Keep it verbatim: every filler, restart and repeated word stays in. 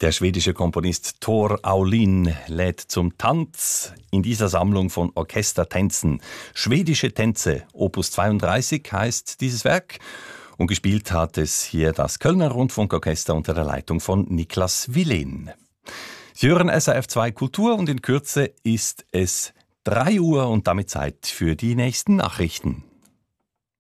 Der schwedische Komponist Tor Aulin lädt zum Tanz in dieser Sammlung von Orchestertänzen. Schwedische Tänze, Opus zweiunddreißig heißt dieses Werk. Und gespielt hat es hier das Kölner Rundfunkorchester unter der Leitung von Niklas Wilén. Sie hören S R F zwei Kultur und in Kürze ist es drei Uhr und damit Zeit für die nächsten Nachrichten.